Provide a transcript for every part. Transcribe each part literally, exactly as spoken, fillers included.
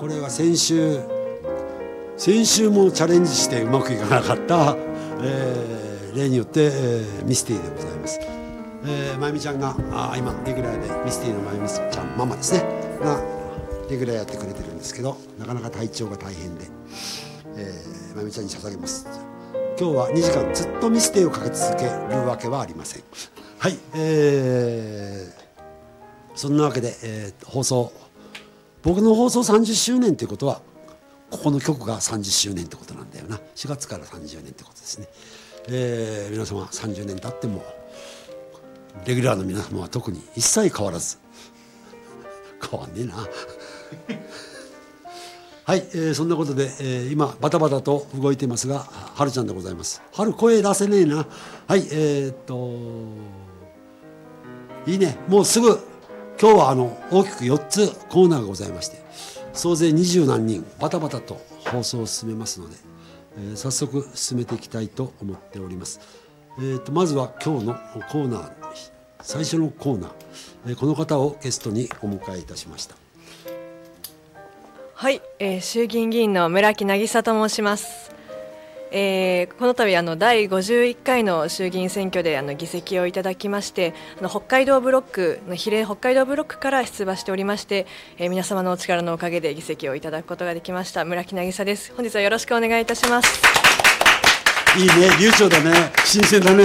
これは先週先週もチャレンジしてうまくいかなかった、えー、例によって、えー、ミスティでございます。えー、まゆみちゃんがあ今レギュラーでミスティのまゆみちゃんママですねがレギュラーやってくれてるんですけど、なかなか体調が大変で、えー、まゆみちゃんに捧げます。今日はにじかんずっとミスティをかけ続けるわけはありません。はい、えー、そんなわけで、えー、放送僕の放送さんじゅっしゅうねんということはここの局がさんじゅっしゅうねんってことなんだよな。しがつからさんじゅうねんってことですね。えー、皆様さんじゅうねん経ってもレギュラーの皆様は特に一切変わらず変わんねえなはい、えー、そんなことで、えー、今バタバタと動いてますがはるちゃんでございます。はる声出せねえな。はいえー、っといいね。もうすぐ今日はあの大きくよっつコーナーがございまして総勢二十何人バタバタと放送を進めますので、えー、早速進めていきたいと思っております。えー、とまずは今日のコーナー最初のコーナー、えー、この方をゲストにお迎えいたしました。 はい、えー、衆議院議員の村木渚と申します。えー、この度あのだいごじゅういっかいの衆議院選挙であの議席をいただきまして、あの北海道ブロックの比例北海道ブロックから出馬しておりまして、えー、皆様のお力のおかげで議席をいただくことができました村木渚です。本日はよろしくお願いいたします。 いいね、流暢だね、新鮮だね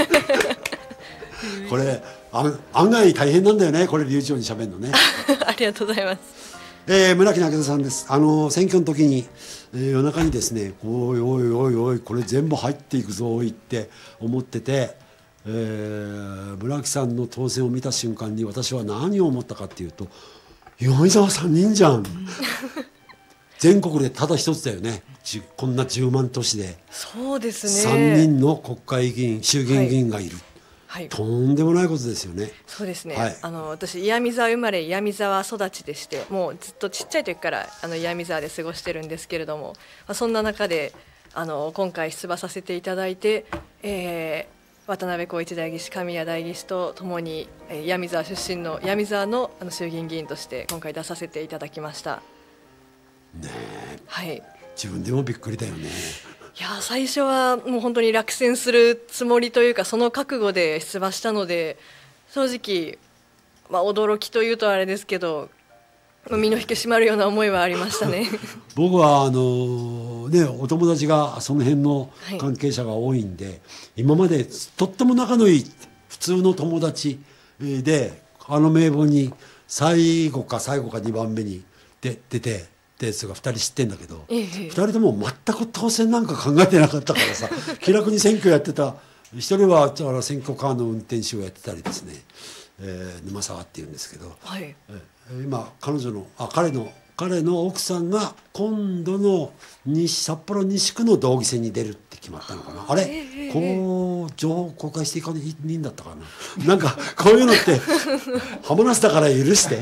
これ案外大変なんだよね、これ流暢に喋るのねありがとうございます。 えー、村木渚さんです。あの選挙の時に、えー、夜中にですねおいおいおいおいこれ全部入っていくぞって思ってて、えー、村木さんの当選を見た瞬間に私は何を思ったかっていうと米沢さんにんじゃん全国でただ一つだよね、こんなじゅうまん都市でそうですねさんにんの国会議員衆議院議員がいる、 はい、 とんでもないことですよね。 そうですね、 はい、 あの私岩見沢生まれ岩見沢育ちでして、もうずっとちっちゃい時からあの岩見沢で過ごしてるんですけれども、まあ、そんな中であの今回出馬させていただいて、えー、渡辺浩一代議士神谷代議士とともに、えー、岩見沢出身の岩見沢 の, あの衆議院議員として今回出させていただきましたねえ、 はい、 自分でもびっくりだよね。 いや最初はもう本当に落選するつもりというかその覚悟で出馬したので正直、まあ、驚きというとあれですけど身の引き締まるような思いはありましたね僕はあの、ね、お友達がその辺の関係者が多いんで、はい、今までとっても仲のいい普通の友達であの名簿に最後か最後かにばんめに出てってやつがふたり知ってんだけど、ええ、ふたりとも全く当選なんか考えてなかったからさ気楽に選挙やってた。一人は選挙カーの運転手をやってたりですね、えー、沼沢っていうんですけど、はい、え今彼女のあ彼の彼の奥さんが今度の西札幌西区の道議選に出るって決まったのかな。あれ、ええ、こう情報公開していかないいいんだったかななんかこういうのって浜梨だから許して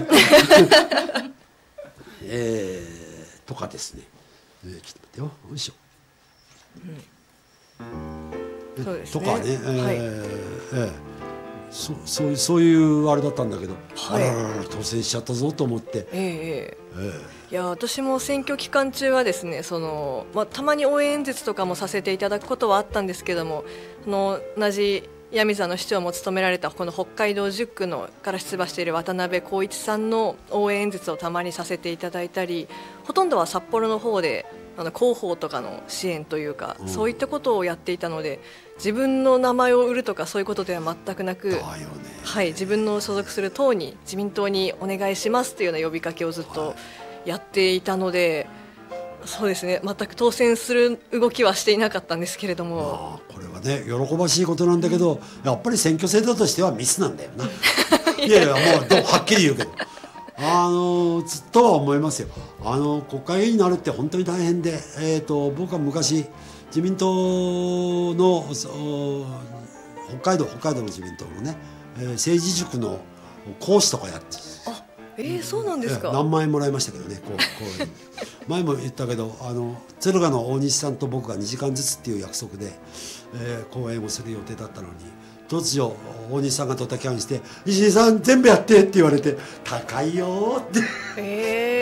えーとかですね、えー、ちょっと待ってよ、よいしょ、うん、そうですね、とかね、えーはいえー、そ, そういうそういうあれだったんだけど、はい、あららら当選しちゃったぞと思って、えーえー、 いや私も選挙期間中はですねその、まあ、たまに応援演説とかもさせていただくことはあったんですけども、その同じ岩見沢の市長も務められたこの北海道じゅっくのから出馬している渡辺浩一さんの応援演説をたまにさせていただいたり、ほとんどは札幌の方であの広報とかの支援というか、うん、そういったことをやっていたので自分の名前を売るとかそういうことでは全くなく、はい、自分の所属する党に自民党にお願いしますというような呼びかけをずっとやっていたので、そうですね、全く当選する動きはしていなかったんですけれども、 これはね喜ばしいことなんだけど、うん、やっぱり選挙制度としてはミスなんだよないやいやもうどうはっきり言うけどあのずっとは思いますよ。あの国会議員になるって本当に大変で、えー、と僕は昔自民党の北海道北海道の自民党のね、えー、政治塾の講師とかやってあえー、そうなんですか。 何万円もらいましたけどね、こうこう前も言ったけどあの敦賀の大西さんと僕がにじかんずつっていう約束で、えー、講演をする予定だったのに突如大西さんがドタキャンして石井さん全部やってって言われて高いよってえー、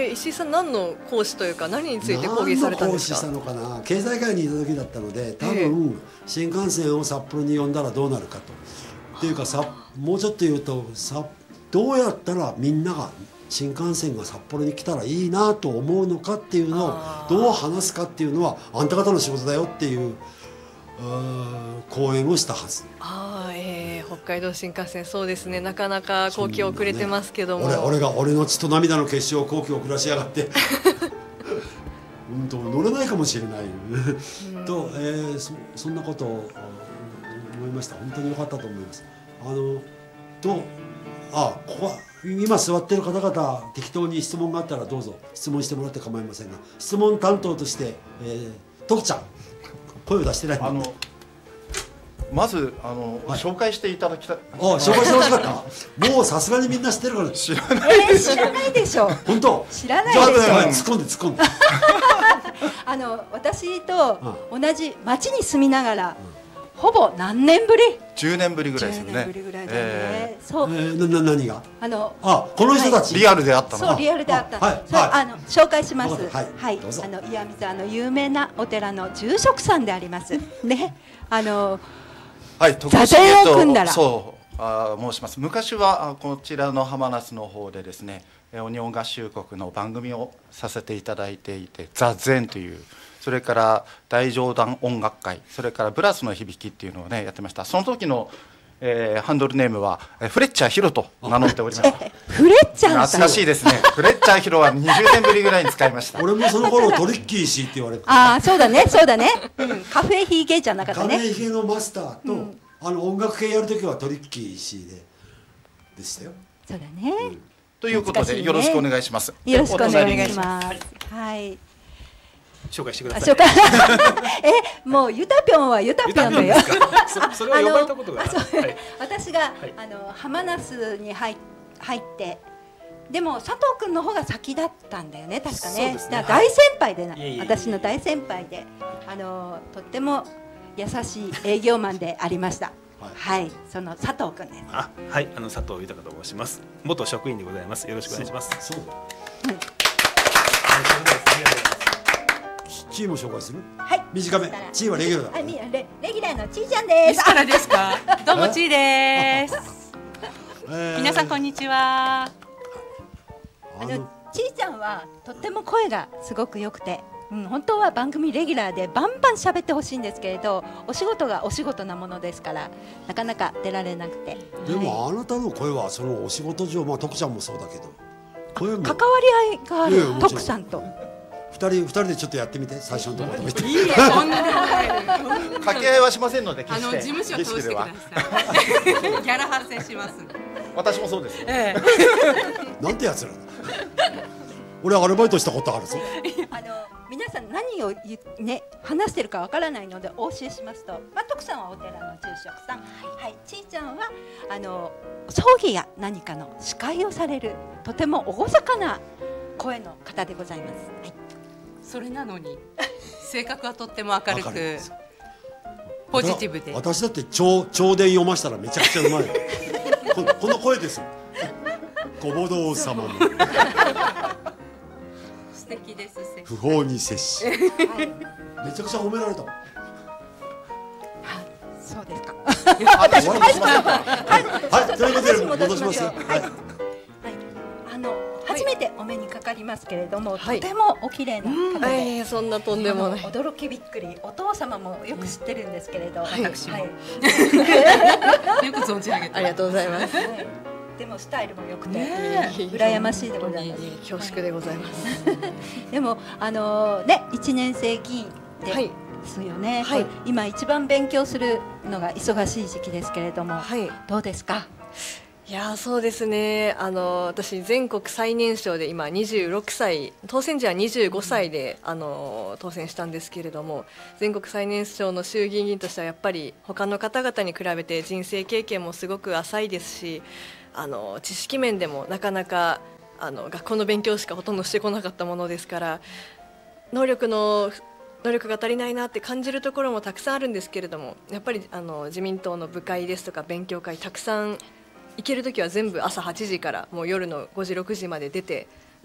えー、石井さん何の講師というか何について講義されたんですか？ 何の講師したのかな、経済界にいた時だったので、多分新幹線を札幌に呼んだらどうなるかと、っていうかさ、もうちょっと言うとさ、どうやったらみんなが新幹線が札幌に来たらいいなと思うのかっていうのをどう話すかっていうのはあんた方の仕事だよっていう講演をしたはず。 あ、えー、北海道新幹線、そうですね、なかなか後期遅れてますけども、 ね、俺, 俺が俺の血と涙の結晶を後期遅らしやがってうんと乗れないかもしれないと、えー、そ, そんなことを思いました。本当に良かったと思います。あのとあここは今座ってる方々、適当に質問があったらどうぞ質問してもらって構いませんが、質問担当として、えー、徳ちゃん声を出してない。 あのまずあの、はい、紹介していただきたい。 あ、紹介してほしかったもうさすがにみんな知ってるから。 知らない、 えー、知らないでしょ本当知らないでしょ。 じゃあ突っ込んで突っ込んであの私と同じ町に住みながら、うん、ほぼ何年ぶりじゅうねんぶりぐらいですよね。 じゅうねんぶりぐらいだよね、えー、そう、 えー、な何があのあこの人たち、 はい、リアルであったの。 そうリアルであった。 はい、 それ、はい、あの紹介します。 はい、 はい、あの岩見沢の有名なお寺の住職さんでありますね。あのはい、 座禅を組んだらそうあ申します。昔はこちらの浜那須の方でですね、お日本合衆国の番組をさせていただいていて、座禅という、それから大乗団音楽会、それからブラスの響きっていうのをねやってました。その時の、えー、ハンドルネームはフレッチャーヒロと名乗っておりました。 フレッチャーさん、 懐かしいですね。フレッチャーヒロはにじゅうねんぶりぐらいに使いました。 俺もその頃トリッキー氏って言われてああそうだねそうだね、うん、カフェヒゲじゃなかったね。 カフェヒゲのマスターと、うん、あの音楽系やるときはトリッキー氏ででしたよ。 そうだね、うん、 ということでよろしくお願いします。 よろしくお願いします。はい、 紹介してください。 え、もうゆたぴょんはゆたぴょんだよ。 そ, それは呼ばれたことがある。 はい、私が、はい、あの浜那須に入入って、でも佐藤君の方が先だったんだよね、確かね。ね、だから大先輩でな、はい、私の大先輩で、あのとっても優しい営業マンでありました。はい、はい、その佐藤君です。 あ、はい、あの佐藤豊と申します。元職員でございます。よろしくお願いします。そう。うん、 チームを紹介する。 はい。 短め。チームはレギュラーだ。 はい、レレギュラーのちーちゃんです。 からですか。どうもちーです。皆さんこんにちは。 あのちーちゃんはとっても声がすごく良くて、うん、本当は番組レギュラーでバンバン喋ってほしいんですけれど、お仕事がお仕事なものですからなかなか出られなくて。 でも、はい、あなたの声はそのお仕事上、まあ徳ちゃんもそうだけど、 声も関わり合いがある。徳さんと二人二人でちょっとやってみて、最初のところ。いいえ、そんな掛け合いはしませんので、 あの事務所通してください。ギャラ発生します。 私もそうです。 ええ、なんてやつらだ。俺アルバイトしたことあるぞ。 あの皆さん何をね話してるかわからないのでお教えしますと、まあ、徳さんはお寺の住職さん、はい、ちーちゃんはあの葬儀や何かの司会をされるとても厳かな声の方でございます。はい、 それなのに性格はとっても明るくポジティブで、 私だって長長伝読ましたらめちゃくちゃうまいこ, この声ですよ。ごぼどう様の素敵です。 不法に接し、はい、めちゃくちゃ褒められた。 そうですか。 私戻します。はい、ということで戻します。はい、 あの初めてお目にかかりますけれども、とてもお綺麗な方で、 そんなとんでもない。 驚きびっくり。お父様もよく知ってるんですけれど、 私もよく存じ上げてありがとうございます。 でもスタイルも良くて羨ましいでございます。 恐縮でございます。 でもあのね、一年生議員ですよね。はい、今一番勉強するのが忙しい時期ですけれども、はい、どうですか？ いやそうですね、あの私全国最年少で今にじゅうろくさい、当選時はにじゅうごさいであの当選したんですけれども、全国最年少の衆議院議員としてはやっぱり他の方々に比べて人生経験もすごく浅いですし、あの知識面でもなかなかあの学校の勉強しかほとんどしてこなかったものですから、能力の能力が足りないなって感じるところもたくさんあるんですけれども、やっぱりあの自民党の部会ですとか勉強会たくさん行けるときは全部朝はちじからもう夜のごじろくじまで出て、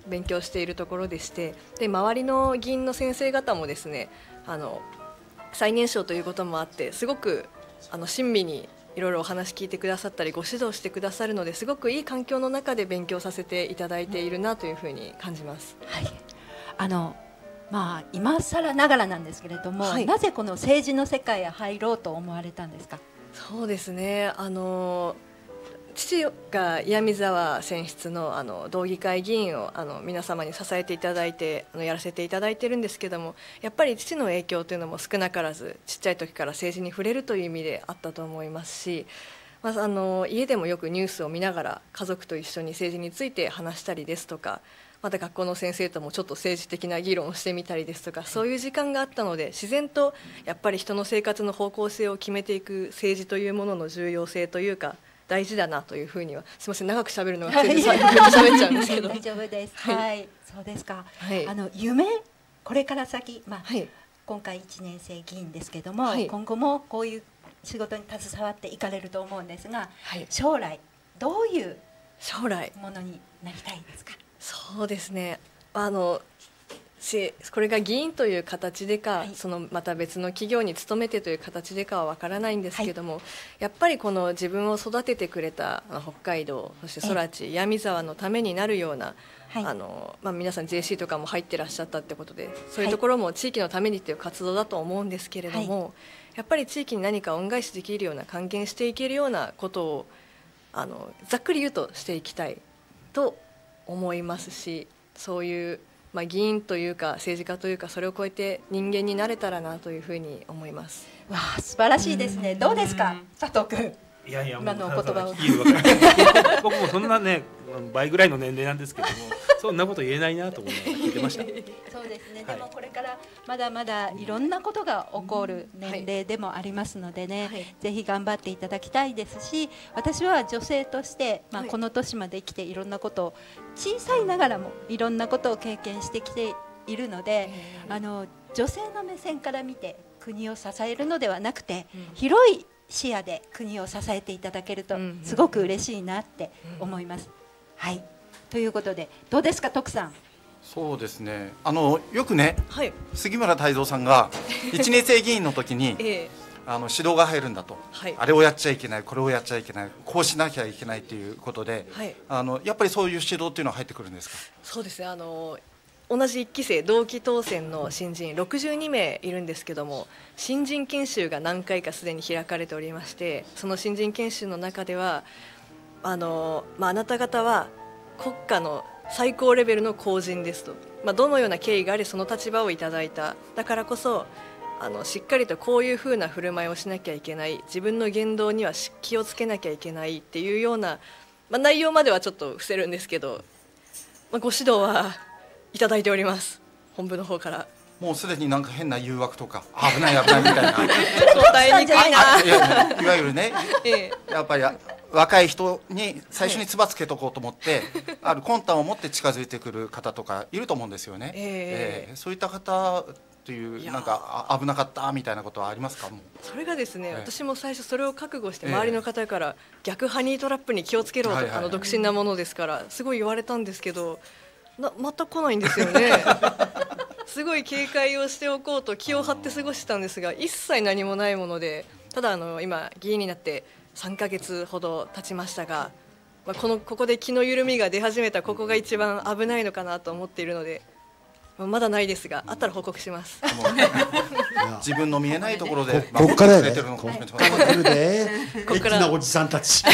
勉強しているところでして、で周りの議員の先生方もですね、あの最年少ということもあってすごくあの親身にいろいろお話聞いてくださったりご指導してくださるので、すごくいい環境の中で勉強させていただいているなというふうに感じます。 はい、あのまあ、今更ながらなんですけれども、はい、なぜこの政治の世界へ入ろうと思われたんですか？ そうですね、あの父が岩見沢選出 の, あの道議会議員をあの皆様に支えていただいてあのやらせていただいているんですけども、やっぱり父の影響というのも少なからずちっちゃい時から政治に触れるという意味であったと思いますし、まあ、あの家でもよくニュースを見ながら家族と一緒に政治について話したりですとか、また学校の先生ともちょっと政治的な議論をしてみたりですとか、そういう時間があったので、自然とやっぱり人の生活の方向性を決めていく政治というものの重要性というか大事だなというふうには、すみません長く喋るのがついつい喋っちゃうんですけど大丈夫です。はい、はい、そうですか。 はい、 あの夢これから先、まあはい、 今回いちねん生議員ですけども、 はい、 今後もこういう仕事に携わっていかれると思うんですが、 はい、 将来どういう将来ものになりたいですか？ そうですね、あのこれが議員という形でか、はい、そのまた別の企業に勤めてという形でかはわからないんですけども、はい、やっぱりこの自分を育ててくれた北海道、そして空知岩見沢のためになるような、はい、あのまあ、皆さん ジェーシー とかも入ってらっしゃったってことで、そういうところも地域のためにという活動だと思うんですけれども、はい、やっぱり地域に何か恩返しできるような還元していけるようなことをあのざっくり言うとしていきたいと思いますし、そういう、まあ、議員というか政治家というかそれを超えて人間になれたらなというふうに思います。 わあ、素晴らしいですね。どうですか佐藤君？ いやいや、 今の言葉を僕もそんなね倍ぐらいの年齢なんですけどもそんなこと言えないなと思いながら聞いてましたそうですね、はい、でもこれからまだまだいろんなことが起こる年齢でもありますのでね、はい、ぜひ頑張っていただきたいですし、私は女性として、まあ、この年まで生きていろんなことを小さいながらもいろんなことを経験してきているので、あの女性の目線から見て国を支えるのではなくて、広い視野で国を支えていただけるとすごく嬉しいなって思います。はい、ということでどうですか徳さん？ そうですね、あのよくね、 はい、 杉村太蔵さんがいちねん生議員の時に、ええ、あの指導が入るんだと、はい、あれをやっちゃいけない、これをやっちゃいけない、こうしなきゃいけないということで、はい、あのやっぱりそういう指導っていうのは入ってくるんですか？ そうですね、あの同じいっき生同期当選の新人ろくじゅうにめいいるんですけども、新人研修が何回かすでに開かれておりまして、その新人研修の中ではあの、まあ、あなた方は国家の最高レベルの公人ですと、まあ、どのような経緯がありその立場をいただいた、だからこそあのしっかりとこういうふうな振る舞いをしなきゃいけない、自分の言動には気をつけなきゃいけないっていうような、まあ、内容まではちょっと伏せるんですけど、まあ、ご指導はいただいております、本部の方から。 もうすでになんか変な誘惑とか危ない危ないみたいな答えにくいな。 いやいわゆるね、ええ、やっぱり若い人に最初につばつけとこうと思って、はい、ある魂胆を持って近づいてくる方とかいると思うんですよね、えーえー、そういった方というなんか危なかったみたいなことはありますか？もうそれがですね、えー、私も最初それを覚悟して周りの方から逆ハニートラップに気をつけろと、はいはい、あの独身なものですからすごい言われたんですけど、なまた来ないんですよねすごい警戒をしておこうと気を張って過ごしてたんですが、一切何もないもので、ただあの今議員になってさんかげつほど経ちましたが、まあ、このここで気の緩みが出始めたここが一番危ないのかなと思っているので、まあ、まだないですがあったら報告します自分の見えないところでここからやで、ここから来るでエッチなおじさんたち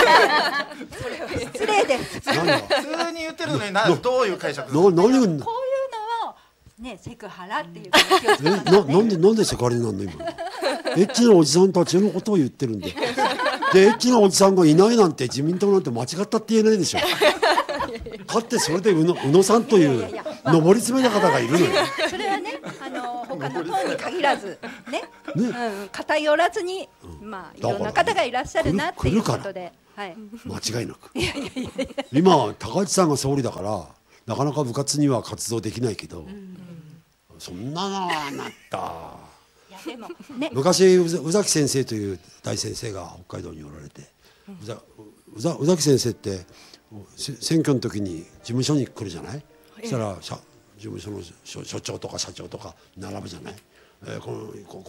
失礼です。 普通に言ってるのにな、どういう解釈ですか？ こういうのをね、セクハラっていう気をつけますね。 な, なんでなんでセクハラになるの今エッチなおじさんたちのことを言ってるんででエッチなおじさんがいないなんて自民党なんて間違ったって言えないでしょかってそれで宇野、宇野さんという上り詰めた方がいるのよ。 それはね、あの他の党に限らずね、ね、うん、偏らずに、うん、まあいろんな方がいらっしゃるなっていうことで、はい、 間違いなくいやいやいや今高市さんが総理だからなかなか部活には活動できないけど、うん、そんなのはなったいやでも、ね、 昔宇崎先生という大先生が北海道におられて、宇崎先生って選挙の時に事務所に来るじゃない、 そしたらさ事務所の所所長とか社長とか並ぶじゃない。えー、このこ